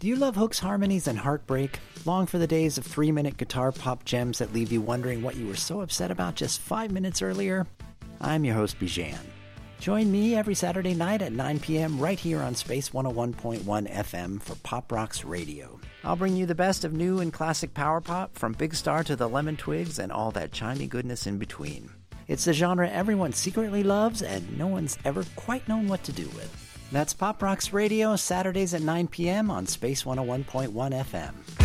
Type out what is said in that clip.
Do you love hooks, harmonies, and heartbreak? Long for the days of 3-minute guitar pop gems that leave you wondering what you were so upset about just 5 minutes earlier? I'm your host, Bijan. Join me every Saturday night at 9 p.m. right here on Space 101.1 FM for Pop Rocks Radio. I'll bring you the best of new and classic power pop, from Big Star to the Lemon Twigs and all that chimey goodness in between. It's the genre everyone secretly loves and no one's ever quite known what to do with. That's Pop Rocks Radio, Saturdays at 9 p.m. on Space 101.1 FM.